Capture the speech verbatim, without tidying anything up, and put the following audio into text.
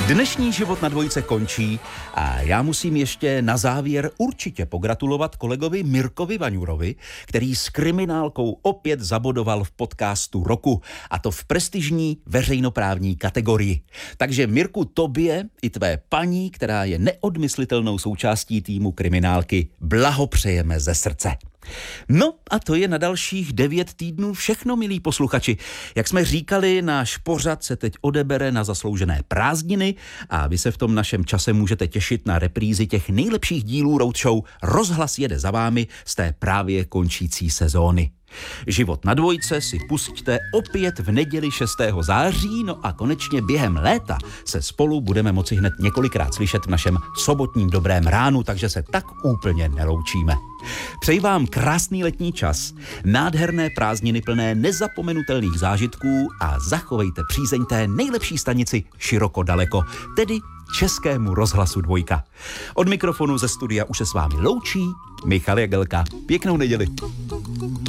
Dnešní Život na dvojce končí a já musím ještě na závěr určitě pogratulovat kolegovi Mirkovi Vaňurovi, který s kriminálkou opět zabodoval v podcastu roku, a to v prestižní veřejnoprávní kategorii. Takže Mirku, tobě i tvé paní, která je neodmyslitelnou součástí týmu kriminálky, blahopřejeme ze srdce. No a to je na dalších devět týdnů všechno, milí posluchači. Jak jsme říkali, náš pořad se teď odebere na zasloužené prázdniny a vy se v tom našem čase můžete těšit na reprízy těch nejlepších dílů Road Show Rozhlas jede za vámi z té právě končící sezóny. Život na dvojce si pusťte opět v neděli šestého září, no a konečně během léta se spolu budeme moci hned několikrát slyšet v našem sobotním dobrém ránu, takže se tak úplně neloučíme. Přeji vám krásný letní čas, nádherné prázdniny plné nezapomenutelných zážitků a zachovejte přízeň té nejlepší stanici široko daleko, tedy Českému rozhlasu Dvojka. Od mikrofonu ze studia už se s vámi loučí Michal Jagelka. Pěknou neděli.